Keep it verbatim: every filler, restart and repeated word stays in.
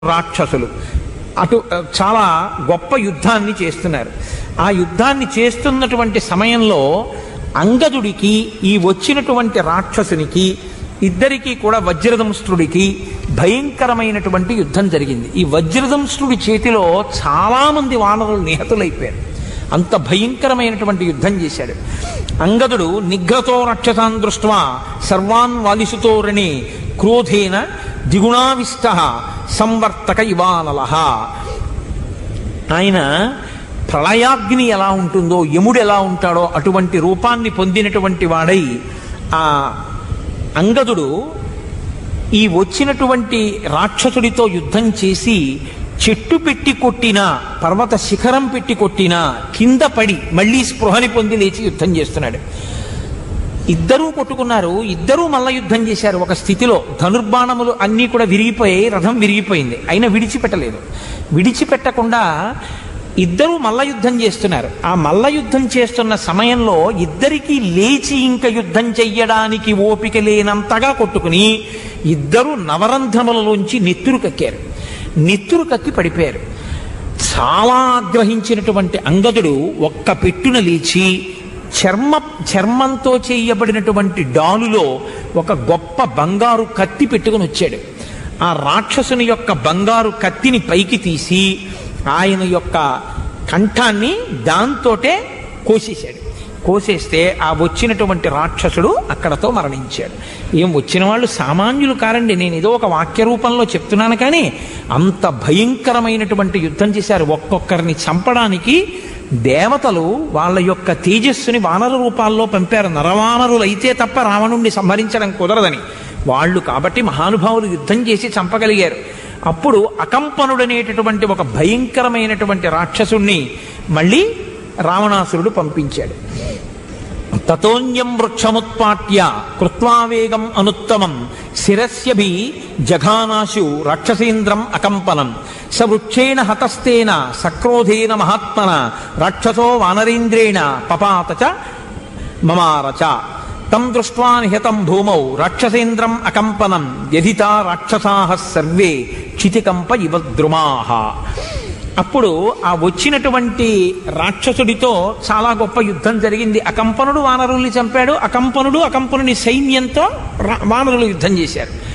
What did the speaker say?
రాక్షసులు అటు చాలా గొప్ప యుద్ధాన్ని చేస్తున్నారు. ఆ యుద్ధాన్ని చేస్తున్నటువంటి సమయంలో అంగదుడికి ఈ వచ్చినటువంటి రాక్షసునికి ఇద్దరికీ కూడా వజ్రదంష్ట్రుడికి భయంకరమైనటువంటి యుద్ధం జరిగింది. ఈ వజ్రదంష్ట్రుడి చేతిలో చాలా మంది వానరులు నిహతులైపోయారు. అంత భయంకరమైనటువంటి యుద్ధం చేశాడు. అంగదుడు నిగ్రతో రక్షసాన్ దృష్ట్వా సర్వాన్ వాలిసుతోరణి క్రోధేన ద్విగుణావిష్ట సంవర్తక ఇవానలహ. ఆయన ప్రళయాగ్ని ఎలా ఉంటుందో, యముడు ఎలా ఉంటాడో అటువంటి రూపాన్ని పొందినటువంటి వాడై ఆ అంగదుడు ఈ వచ్చినటువంటి రాక్షసుడితో యుద్ధం చేసి చెట్టు పెట్టి కొట్టినా, పర్వత శిఖరం పెట్టి కొట్టినా కింద పడి మళ్ళీ స్పృహని పొంది లేచి యుద్ధం చేస్తున్నాడు. ఇద్దరూ కొట్టుకున్నారు, ఇద్దరూ మల్ల యుద్ధం చేశారు. ఒక స్థితిలో ధనుర్బాణములు అన్నీ కూడా విరిగిపోయాయి, రథం విరిగిపోయింది, అయినా విడిచిపెట్టలేదు. విడిచిపెట్టకుండా ఇద్దరూ మల్ల యుద్ధం చేస్తున్నారు. ఆ మల్ల యుద్ధం చేస్తున్న సమయంలో ఇద్దరికీ లేచి ఇంకా యుద్ధం చెయ్యడానికి ఓపిక లేనంతగా కొట్టుకుని ఇద్దరూ నవరంధ్రములలోంచి నెత్తురు కక్కారు. నెత్తురు కక్కి పడిపోయారు. చాలా ఆగ్రహించినటువంటి అంగదుడు ఒక్క పెట్టున లేచి చర్మ చర్మంతో చేయబడినటువంటి డాలులో ఒక గొప్ప బంగారు కత్తి పెట్టుకుని వచ్చాడు. ఆ రాక్షసుని యొక్క బంగారు కత్తిని పైకి తీసి ఆయన యొక్క కంఠాన్ని దాంతోటే కోసేశాడు. కోసేస్తే ఆ వచ్చినటువంటి రాక్షసుడు అక్కడతో మరణించాడు. ఏం వచ్చిన వాళ్ళు సామాన్యులు కారండి, నేను ఏదో ఒక వాక్య రూపంలో చెప్తున్నాను, కానీ అంత భయంకరమైనటువంటి యుద్ధం చేశారు. ఒక్కొక్కరిని చంపడానికి దేవతలు వాళ్ళ యొక్క తేజస్సుని వానర రూపాల్లో పంపారు. నరవానరులు అయితే తప్ప రావణుణ్ణి సంహరించడం కుదరదని వాళ్ళు, కాబట్టి మహానుభావులు యుద్ధం చేసి చంపగలిగారు. అప్పుడు అకంపనుడనేటటువంటి ఒక భయంకరమైనటువంటి రాక్షసుణ్ణి మళ్ళీ రావణాసురుడు పంపించాడు. తతోన్యం వృక్షముత్పాట్య కృత్వావేగం అనుత్తమం శిరస్యభి జఘానాశు రాక్షసేంద్రం అకంపనం స వృక్షేణ హతస్తేన సక్రోధేన మహాత్మన రాక్షసో వానరేంద్రేణ పపాత చ మమారచ తం దృష్ట్వా నిహతం భూమౌ రాక్షసేంద్రం అకంపనం వ్యధితా రాక్షసాః సర్వే క్షితికంప ఇవ ద్రుమాః. అప్పుడు ఆ వచ్చినటువంటి రాక్షసుడితో చాలా గొప్ప యుద్ధం జరిగింది. అకంపనుడు వానరుల్ని చంపాడు. అకంపనుడు అకంపనుని సైన్యంతో వానరులు యుద్ధం చేశారు.